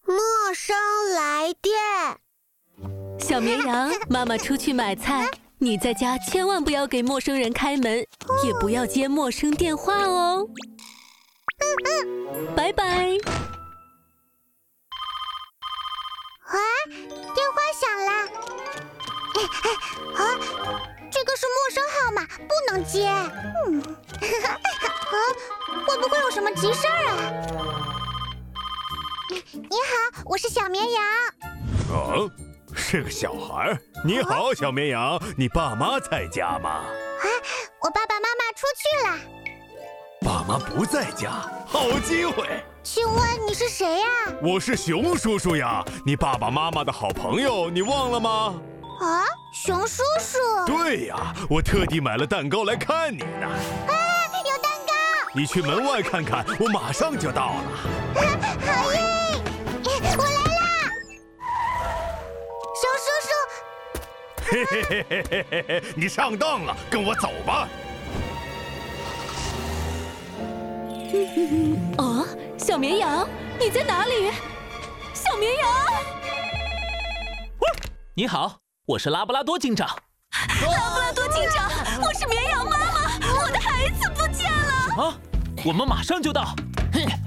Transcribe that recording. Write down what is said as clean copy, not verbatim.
陌生来电。 小绵羊，妈妈出去买菜，你在家千万不要给陌生人开门，也不要接陌生电话哦。拜拜。 啊，电话响了。啊，这个是陌生号码，不能接。会不会有什么急事儿啊？你好，我是小绵羊。 哦，是个小孩。你好，小绵羊，你爸妈在家吗？ 啊，我爸爸妈妈出去了。 爸妈不在家，好机会。 请问你是谁呀？ 我是熊叔叔呀，你爸爸妈妈的好朋友，你忘了吗？ 啊，熊叔叔。 对呀，我特地买了蛋糕来看你呢。 啊，有蛋糕！ 你去门外看看，我马上就到了。 好耶！我来啦，熊叔叔。 嘿嘿嘿嘿嘿嘿嘿，你上当了，跟我走吧。 哦，小绵羊，你在哪里？小绵羊， 你好，我是拉布拉多警长。 拉布拉多警长，我是绵羊妈妈，我的孩子不见了。 啊，我们马上就到。